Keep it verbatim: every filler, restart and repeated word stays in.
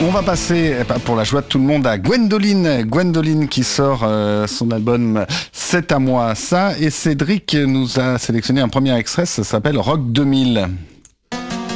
On va passer, pour la joie de tout le monde, à Gwendoline. Gwendoline qui sort euh, son album « C'est à moi ça ». Et Cédric nous a sélectionné un premier extrait, ça s'appelle « Rock deux mille ».